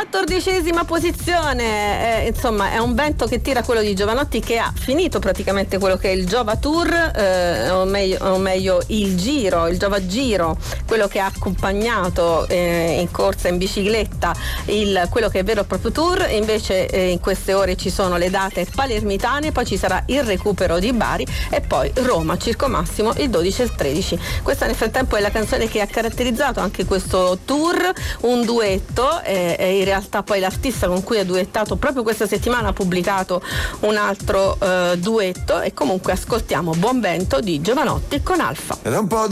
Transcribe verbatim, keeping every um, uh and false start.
quattordicesima posizione, eh, insomma è un vento che tira quello di Jovanotti, che ha finito praticamente quello che è il Giova Tour, eh, o, meglio, o meglio il Giro, il Giova Giro, quello che ha accompagnato eh, in corsa in bicicletta il, quello che è vero e proprio tour. Invece eh, in queste ore ci sono le date palermitane, poi ci sarà il recupero di Bari e poi Roma, Circo Massimo il dodici e il tredici. Questa nel frattempo è la canzone che ha caratterizzato anche questo tour, un duetto, e eh, in realtà poi l'artista con cui ha duettato proprio questa settimana ha pubblicato un altro eh, duetto, e comunque ascoltiamo Buon Vento di Jovanotti con Alfa. Ed è un po'